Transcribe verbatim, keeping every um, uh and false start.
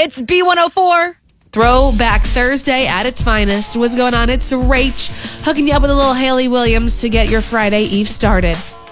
It's B one oh four. Throwback Thursday at its finest. What's going on? It's Rach hooking you up with a little Haley Williams to get your Friday Eve started.